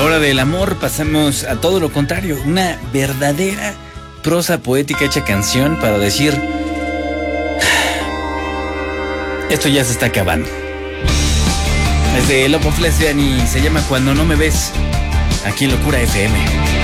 ahora del amor pasamos a todo lo contrario, una verdadera prosa poética hecha canción para decir: esto ya se está acabando. Es de Love of Lesbian y se llama Cuando no me ves, aquí en Locura FM.